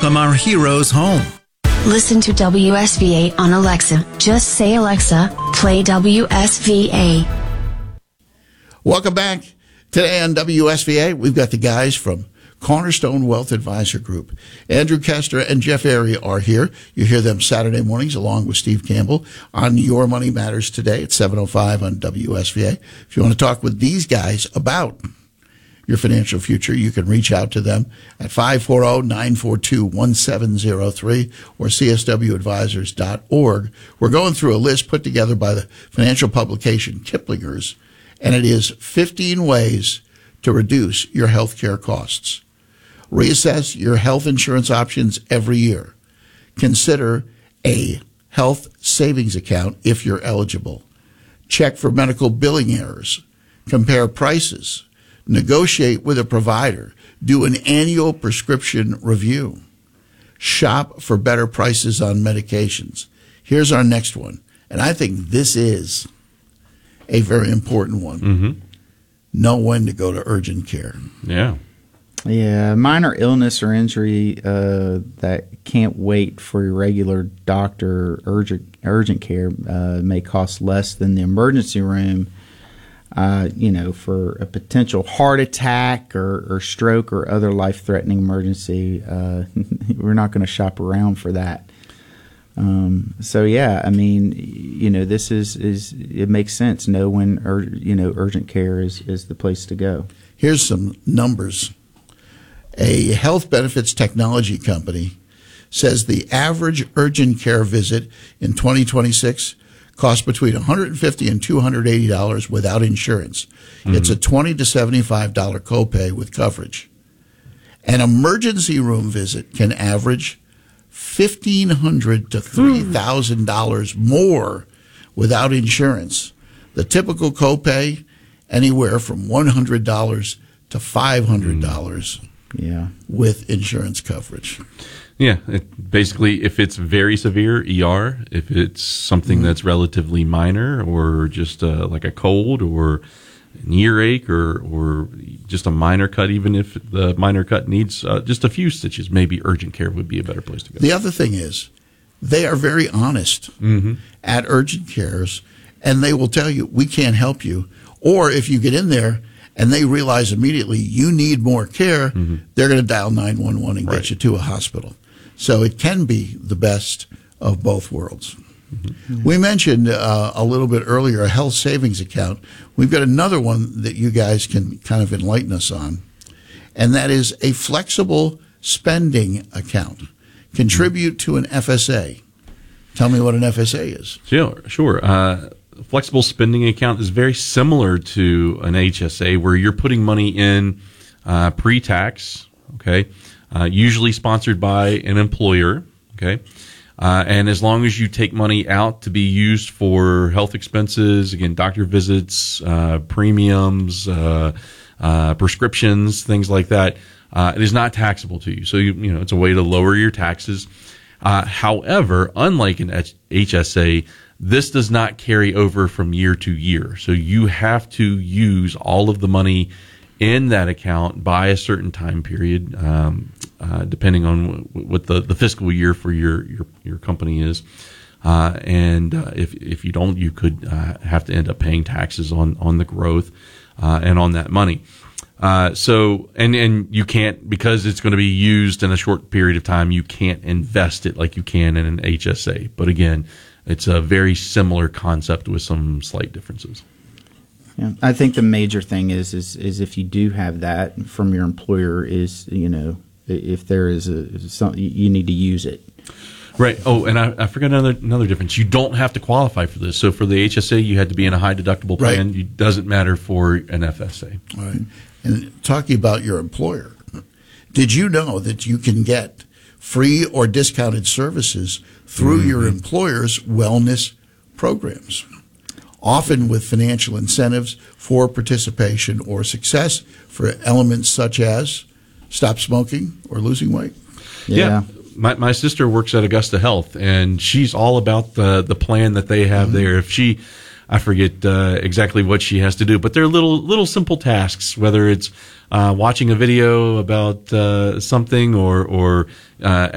welcome our heroes home. Listen to WSVA on Alexa. Just say, Alexa, play WSVA. Welcome back. Today on WSVA, we've got the guys from Cornerstone Wealth Advisor Group. Andrew Kester and Jeff Airy are here. You hear them Saturday mornings along with Steve Campbell on Your Money Matters today at 7:05 on WSVA. If you want to talk with these guys about your financial future, you can reach out to them at 540-942-1703 or cswadvisors.org. We're going through a list put together by the financial publication Kiplinger's, and it is 15 ways to reduce your health care costs. Reassess your health insurance options every year. Consider a health savings account if you're eligible. Check for medical billing errors. Compare prices. Negotiate with a provider. Do an annual prescription review. Shop for better prices on medications. Here's our next one, and I think this is a very important one. Mm-hmm. Know when to go to urgent care. Yeah. Yeah, minor illness or injury that can't wait for your regular doctor urgent care may cost less than the emergency room. For a potential heart attack or stroke or other life-threatening emergency, we're not going to shop around for that. This is it makes sense. Know when urgent care is the place to go. Here's some numbers. A health benefits technology company says the average urgent care visit in 2026 costs between $150 and $280 without insurance. Mm-hmm. It's a $20 to $75 copay with coverage. An emergency room visit can average $1,500 to $3,000 more without insurance. The typical copay, anywhere from $100 to $500 with insurance coverage. Yeah, basically, if it's very severe, ER. If it's something that's relatively minor or just like a cold or an earache or just a minor cut, even if the minor cut needs just a few stitches, maybe urgent care would be a better place to go. The other thing is they are very honest at urgent cares, and they will tell you, we can't help you. Or if you get in there and they realize immediately you need more care, they're going to dial 911 and get you to a hospital. So it can be the best of both worlds. Mm-hmm. We mentioned a little bit earlier a health savings account. We've got another one that you guys can kind of enlighten us on, and that is a flexible spending account. Contribute to an FSA. Tell me what an FSA is. Sure. Flexible spending account is very similar to an HSA where you're putting money in pre-tax, okay, usually sponsored by an employer, okay, and as long as you take money out to be used for health expenses, again, doctor visits, premiums, prescriptions, things like that, it is not taxable to you. So, it's a way to lower your taxes. However, unlike an HSA, this does not carry over from year to year. So you have to use all of the money in that account by a certain time period, depending on what the fiscal year for your company is. If you don't, you could have to end up paying taxes on the growth and on that money. So you can't, because it's going to be used in a short period of time, you can't invest it like you can in an HSA. But again, it's a very similar concept with some slight differences. Yeah, I think the major thing is if you do have that from your employer is, if there is something, you need to use it. Right. Oh, and I forgot another difference. You don't have to qualify for this. So for the HSA, you had to be in a high deductible plan. Right. It doesn't matter for an FSA. All right. And talking about your employer, did you know that you can get free or discounted services through your employer's wellness programs, often with financial incentives for participation or success for elements such as stop smoking or losing weight? Yeah. My sister works at Augusta Health, and she's all about the plan that they have there. If I forget exactly what she has to do, but they're little simple tasks, whether it's watching a video about something or